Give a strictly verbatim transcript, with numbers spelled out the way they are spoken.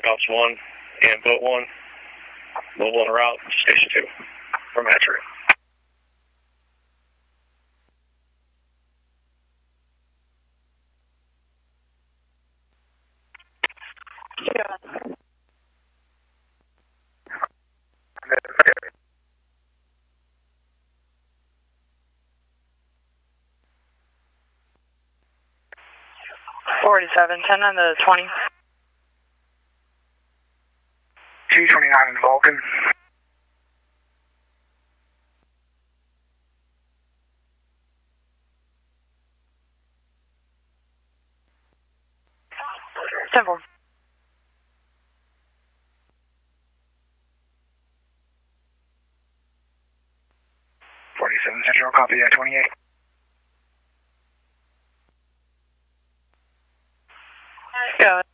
Ops one and Boat one. Mobile en route to Station two from Hatchery. Yeah. Forty-seven, ten on the twenty. two twenty-nine in the Vulcan. Simple. forty-seven Central, copy at twenty-eight. Go.